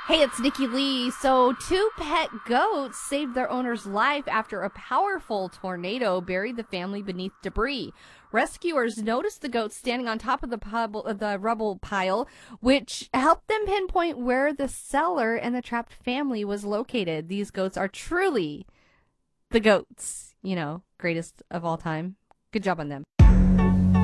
Hey, it's Nikki Lee. So, two pet goats saved their owner's life after a powerful tornado buried the family beneath debris. Rescuers noticed the goats standing on top of the rubble pile, which helped them pinpoint where the cellar and the trapped family was located. These goats are truly the goats, greatest of all time. Good job on them.